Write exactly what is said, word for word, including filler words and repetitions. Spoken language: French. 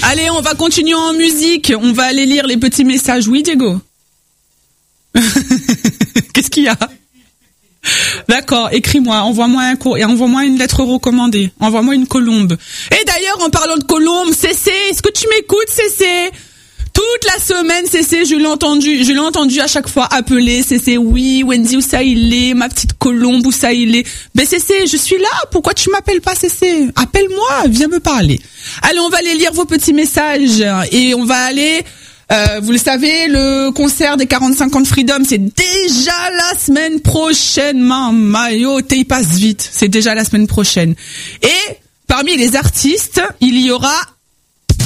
Allez, on va continuer en musique. On va aller lire les petits messages. Oui, Diego. Qu'est-ce qu'il y a? D'accord, écris-moi, envoie-moi un cours et envoie-moi une lettre recommandée. Envoie-moi une colombe. Et d'ailleurs, en parlant de colombe, Cécé, est-ce que tu m'écoutes, Cécé? Toute la semaine, Cécé, je l'ai entendu, je l'ai entendu à chaque fois appeler, Cécé, oui, Wendy, où ça il est, ma petite colombe, où ça il est. Ben Cécé, je suis là, pourquoi tu m'appelles pas, Cécé? Appelle-moi, viens me parler. Allez, on va aller lire vos petits messages et on va aller... Euh, vous le savez, le concert des quarante-cinq ans de Freedom, c'est déjà la semaine prochaine. Mamayo, il passe vite. C'est déjà la semaine prochaine. Et parmi les artistes, il y aura